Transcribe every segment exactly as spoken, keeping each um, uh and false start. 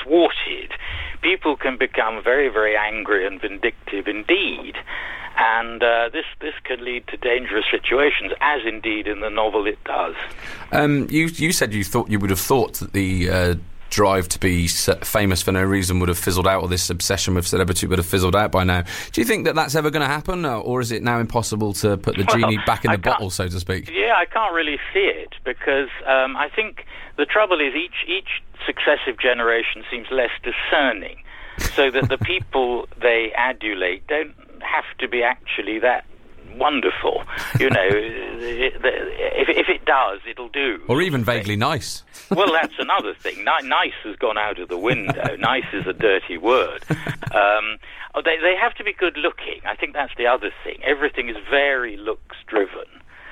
thwarted, people can become very, very angry and vindictive indeed. And uh, this this can lead to dangerous situations, as indeed in the novel it does. Um, you you said you thought you would have thought that the uh, drive to be famous for no reason would have fizzled out, or this obsession with celebrity would have fizzled out by now. Do you think that that's ever going to happen, or is it now impossible to put the well, genie back in the I bottle, so to speak? Yeah, I can't really see it, because um, I think the trouble is each each successive generation seems less discerning, so that the people they adulate don't have to be actually that wonderful. You know, if, if it does, it'll do. Or even vaguely nice. Well, that's another thing. Ni- nice has gone out of the window. Nice is a dirty word. Um, they, they have to be good looking. I think that's the other thing. Everything is very looks driven,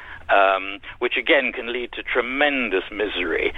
um, which again can lead to tremendous misery.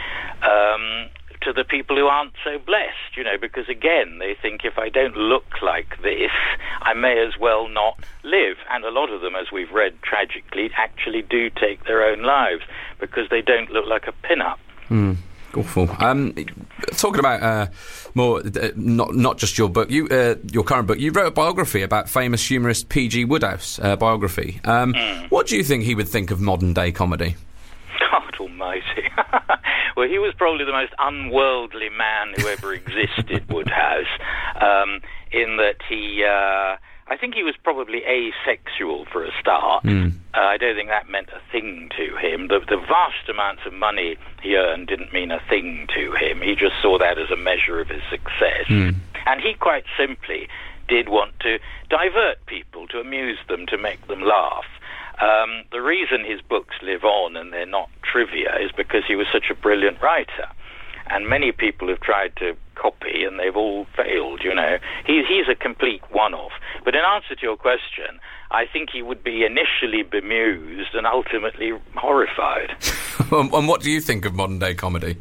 Um, to the people who aren't so blessed, you know, because again, they think if I don't look like this, I may as well not live. And a lot of them, as we've read tragically, actually do take their own lives because they don't look like a pin-up. Mm, awful. Um, talking about uh, more, uh, not not just your book, you uh, your current book, you wrote a biography about famous humorist P G Wodehouse, uh, biography. Um, mm. What do you think he would think of modern-day comedy? God almighty. Well, he was probably the most unworldly man who ever existed, Wodehouse, um, in that he, uh, I think he was probably asexual for a start. Mm. Uh, I don't think that meant a thing to him. The, the vast amounts of money he earned didn't mean a thing to him. He just saw that as a measure of his success. Mm. And he quite simply did want to divert people, to amuse them, to make them laugh. Um, the reason his books live on and they're not trivia is because he was such a brilliant writer. And many people have tried to copy and they've all failed, you know. He, he's a complete one-off. But in answer to your question, I think he would be initially bemused and ultimately horrified. And what do you think of modern-day comedy?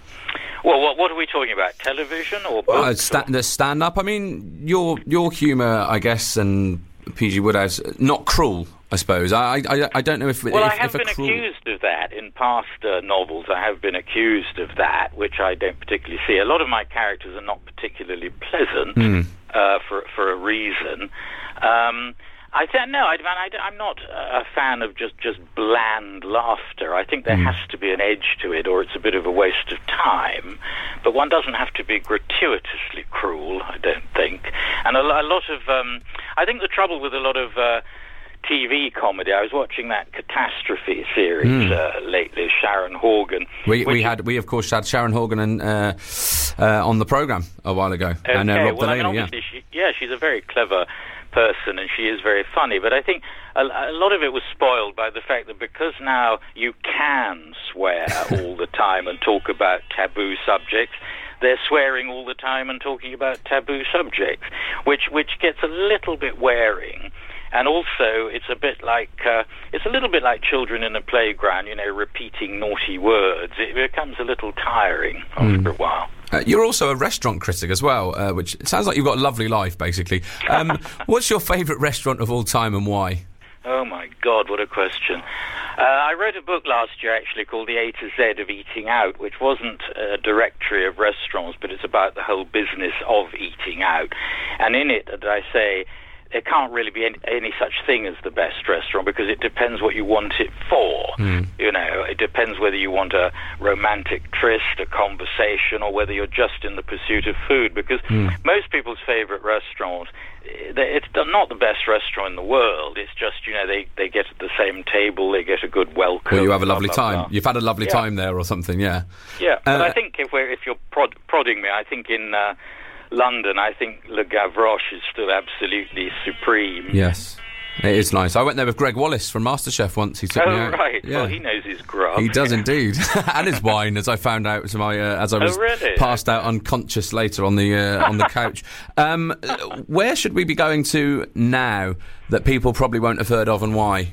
Well, what, what are we talking about? Television or books? Well, sta- the stand-up. I mean, your your humour, I guess, and P G Wodehouse, not cruel, I suppose. I I, I don't know if... Well, if, I have if been cruel... accused of that in past uh, novels. I have been accused of that, which I don't particularly see. A lot of my characters are not particularly pleasant mm. uh, for for a reason. Um, I th- no, I, I, I'm not a fan of just, just bland laughter. I think there mm. has to be an edge to it, or it's a bit of a waste of time. But one doesn't have to be gratuitously cruel, I don't think. And a, a lot of... Um, I think the trouble with a lot of... Uh, T V comedy. I was watching that Catastrophe series mm. uh, lately, Sharon Horgan. We we had we of course had Sharon Horgan and, uh, uh, on the programme a while ago, okay, and uh, Rob well, Delaney. I mean, obviously yeah. She, yeah, she's a very clever person and she is very funny. But I think a, a lot of it was spoiled by the fact that because now you can swear all the time and talk about taboo subjects, they're swearing all the time and talking about taboo subjects, which which gets a little bit wearing. And also, it's a bit like, uh, it's a little bit like children in a playground, you know, repeating naughty words. It becomes a little tiring after mm. a while. Uh, you're also a restaurant critic as well, uh, which it sounds like you've got a lovely life, basically. Um, what's your favourite restaurant of all time and why? Oh, my God, what a question. Uh, I wrote a book last year, actually, called The A to Z of Eating Out, which wasn't a directory of restaurants, but it's about the whole business of eating out. And in it, as I say, there can't really be any, any such thing as the best restaurant because it depends what you want it for. Mm. You know, it depends whether you want a romantic tryst, a conversation, or whether you're just in the pursuit of food. Because mm. most people's favourite restaurant, it's not the best restaurant in the world. It's just, you know, they, they get at the same table, they get a good welcome. Well, you have a lovely blah, blah, time. blah. You've had a lovely yeah. time there or something, yeah. Yeah, uh, but I think if we're if you're prod, prodding me, I think in... Uh, London, I think Le Gavroche is still absolutely supreme. Yes, it is nice. I went there with Greg Wallace from MasterChef once. He took oh, me out. right. Yeah. Well, he knows his grub. He does indeed. And his wine, as I found out to my, uh, as I was oh, really? passed out unconscious later on the uh, on the couch. Um, where should we be going to now that people probably won't have heard of, and why?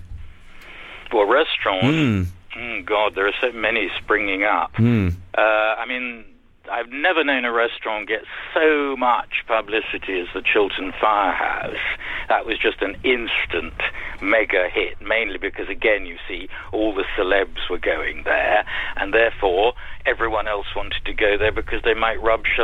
Well, restaurants. Mm. Mm, God, there are so many springing up. Mm. Uh, I mean... I've never known a restaurant get so much publicity as the Chiltern Firehouse. That was just an instant mega hit, mainly because, again, you see, all the celebs were going there, and therefore everyone else wanted to go there because they might rub